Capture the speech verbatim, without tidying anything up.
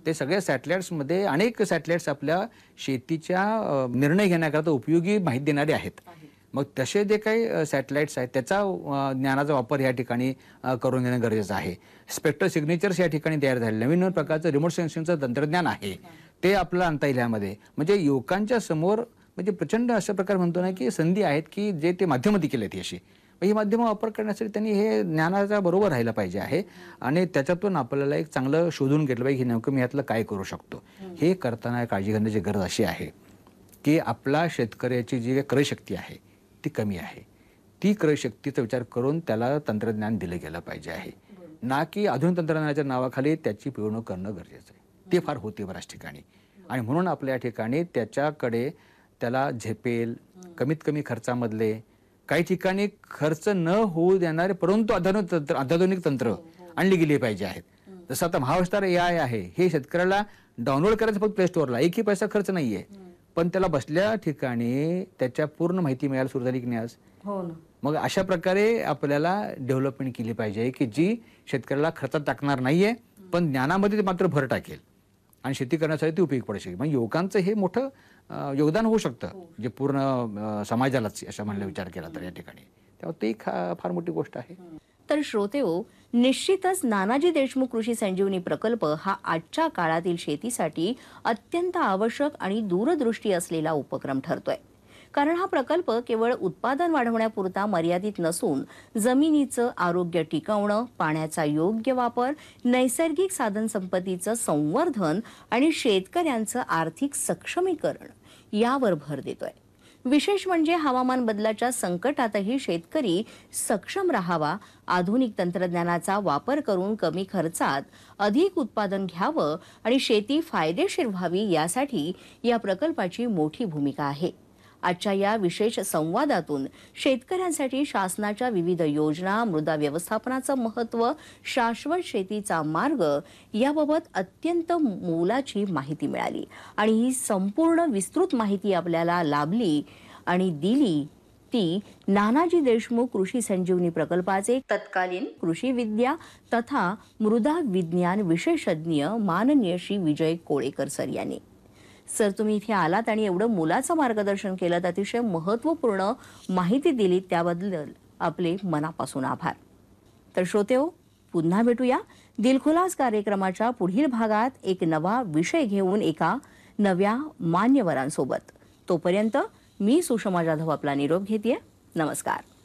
ते सगळ्या सॅटेलाइट्समध्ये अनेक सॅटेलाइट्स आपल्या शेतीच्या निर्णय घेण्याकरता उपयोगी माहिती देणारे आहेत. मग तसे जे काही सॅटेलाइट्स आहेत त्याचा ज्ञानाचा वापर या ठिकाणी करून घेणं गरजेचं आहे. स्पेक्ट्रल सिग्नेचर्स या ठिकाणी तयार झाले, नवीन प्रकारचं रिमोट सेन्सिंगचं तंत्रज्ञान आहे, ते आपल्याला आणता येईल यामध्ये. म्हणजे युवकांच्या समोर म्हणजे प्रचंड अशा प्रकारे म्हणतो ना की संधी आहेत की जे ते माध्यमाती केलेत अशी. ही माध्यमं वापर करण्यासाठी त्यांनी हे ज्ञानाच्या बरोबर राहिलं पाहिजे आहे आणि त्याच्यातून आपल्याला एक चांगलं शोधून घेतलं पाहिजे की नेमकं मी यातलं काय करू शकतो. हे करताना काळजी घेण्याची गरज अशी आहे की आपला शेतकऱ्याची जी क्रयशक्ती आहे ती कमी आहे. ती क्रयशक्तीचा विचार करून त्याला तंत्रज्ञान दिलं गेलं पाहिजे आहे, ना की आधुनिक तंत्रज्ञानाच्या नावाखाली त्याची पिळवणूक करणं गरजेचं आहे. ते फार होते बऱ्याच ठिकाणी आणि म्हणून आपल्या ठिकाणी त्याच्याकडे त्याला झेपेल कमीत कमी खर्चामधले, काही ठिकाणी खर्च न होऊ देणारे परंतु आधुनिक तंत्र अत्याधुनिक तंत्र आणली गेली पाहिजे आहेत. जसं आता महाविस्तार ए आय आहे, हे शेतकऱ्याला डाउनलोड करायचं फक्त प्ले स्टोअरला, एकही पैसा खर्च नाहीये, पण त्याला बसल्या ठिकाणी त्याच्या पूर्ण माहिती मिळायला सुरू झाली की नाही आज. हो ना. मग अशा प्रकारे आपल्याला डेव्हलपमेंट केली पाहिजे की जी शेतकऱ्याला खर्चात टाकणार नाहीये पण ज्ञानामध्ये मात्र भर टाकेल आणि शेती करण्यासाठी ती उपयोगी पडू शकेल. मग युवकांचं हे मोठं योगदान होऊ शकतं जे पूर्ण समाजालाच अशा म्हणलं विचार केला तर या ठिकाणी. तेव्हा ती फार मोठी गोष्ट आहे. तर श्रोतेहो, निश्चितच नानाजी देशमुख कृषी संजीवनी प्रकल्प हा आजच्या काळातील शेतीसाठी अत्यंत आवश्यक आणि दूरदृष्टी असलेला उपक्रम ठरतोय. कारण हा प्रकल्प केवळ उत्पादन वाढवण्यापुरता मर्यादित नसून जमिनीचं आरोग्य टिकवणं, पाण्याचा योग्य वापर, नैसर्गिक साधनसंपत्तीचं संवर्धन आणि शेतकऱ्यांचं आर्थिक सक्षमीकरण यावर भर देतोय. विशेष म्हणजे हवामान बदलाच्या संकटातही शेतकरी सक्षम राहावा, आधुनिक तंत्रज्ञानाचा वापर करून कमी खर्चात अधिक उत्पादन घ्यावं आणि शेती फायदेशीर व्हावी यासाठी या प्रकल्पाची मोठी भूमिका आहे. आजच्या या विशेष संवादातून शेतकऱ्यांसाठी शासनाच्या विविध योजना, मृदा व्यवस्थापनाचं महत्त्व, शाश्वत शेतीचा मार्ग याबाबत अत्यंत मोलाची माहिती मिळाली आणि ही संपूर्ण विस्तृत माहिती आपल्याला लाभली आणि दिली ती नानाजी देशमुख कृषी संजीवनी प्रकल्पाचे तत्कालीन कृषी विद्या तथा मृदा विज्ञान विशेषज्ञ माननीय श्री विजय कोळेकर सर यांनी. सर, तुम्ही इथे आलात आणि एवढं मोलाचं मार्गदर्शन केलं, अतिशय महत्त्वपूर्ण माहिती दिलीत, त्याबद्दल आपले मनापासून आभार. तर श्रोतेहो, पुन्हा भेटूया दिलखुलास कार्यक्रमाच्या पुढील भागात एक नवा विषय घेऊन एका नव्या मान्यवरांसोबत. तोपर्यंत मी सुषमा जाधव आपला निरोप घेते. नमस्कार.